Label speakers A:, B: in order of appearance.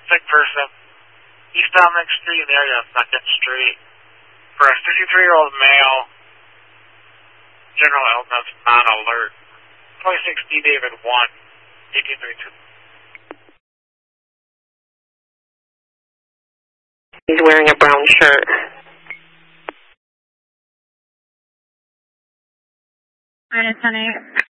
A: sick person. East Dominic Street in the area of 2nd Street. For a 63-year-old male, general illness, non-alert. 26D David 1, 1832.
B: He's wearing a brown shirt.
C: -10-8.